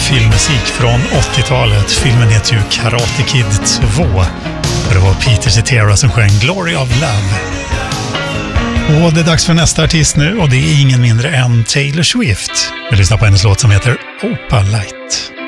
filmmusik från 80-talet. Filmen heter ju Karate Kid 2. Och det var Peter Cetera som sjöng Glory of Love. Och det är dags för nästa artist nu, och det är ingen mindre än Taylor Swift. Vi lyssnar på hennes låt som heter Opalite.